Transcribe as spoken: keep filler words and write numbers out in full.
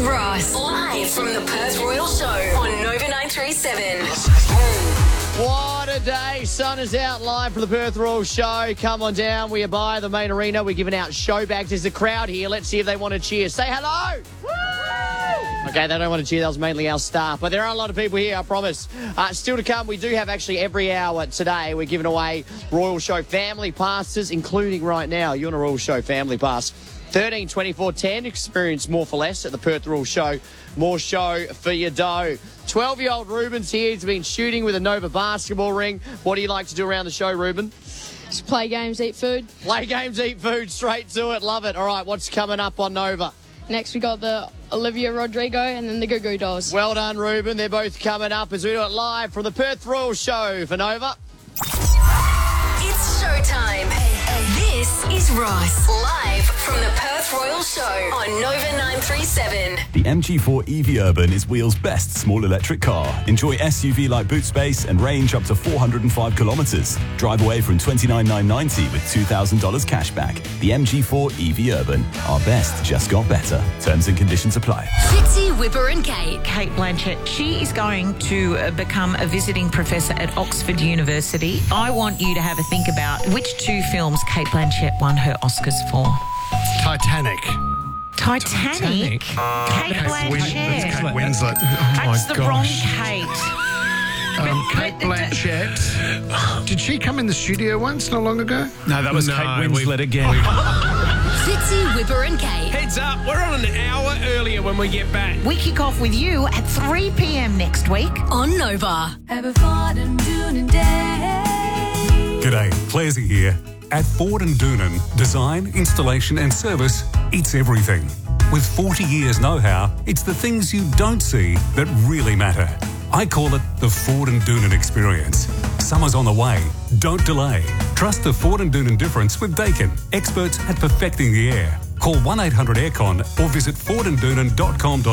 Ross. Live from the Perth Royal Show on Nova nine three seven. What a day. Sun is out live from the Perth Royal Show. Come on down. We are by the main arena. We're giving out show bags. There's a crowd here. Let's see if they want to cheer. Say hello. Woo! Okay, they don't want to cheer. That was mainly our staff. But there are a lot of people here, I promise. Uh, still to come, we do have actually every hour today. We're giving away Royal Show family passes, including right now. You're on a Royal Show family pass. thirteen twenty-four ten. Experience more for less at the Perth Royal Show. More show for your dough. twelve-year-old Ruben's here. He's been shooting with a Nova basketball ring. What do you like to do around the show, Ruben? Just play games, eat food. Play games, eat food. Straight to it. Love it. All right, what's coming up on Nova? Next, we got the Olivia Rodrigo and then the Goo Goo Dolls. Well done, Ruben. They're both coming up as we do it live from the Perth Royal Show for Nova. It's showtime. This is Ross. Live from the Perth Royal Show on Nova nine three seven. The M G four E V Urban is Wheel's best small electric car. Enjoy S U V-like boot space and range up to four hundred five kilometres. Drive away from twenty-nine thousand nine hundred ninety with two thousand dollars cash back. The M G four E V Urban. Our best just got better. Terms and conditions apply. Fitzy, Whipper and Kate. Kate Blanchett. She is going to uh, become a visiting professor at Oxford University. I want you to have a think about which two films Kate Blanchett won her Oscars for. Titanic. Titanic? Titanic. Kate Blanchett. That's Kate Winslet. Oh, That's my the wrong gosh. Kate. Um, Kate Blanchett. Did she come in the studio once not long ago? No, that was No, Kate Winslet we- again. Fitzy, Whipper and Kate. Heads up, we're on an hour earlier when we get back. We kick off with you at three p.m. next week. On Nova. G'day, Clarsey here. At Ford and Doonan, design, installation and service, it's everything. With forty years know-how, it's the things you don't see that really matter. I call it the Ford and Doonan experience. Summer's on the way. Don't delay. Trust the Ford and Doonan difference with Dakin, experts at perfecting the air. Call one eight hundred aircon or visit ford and doonan dot com dot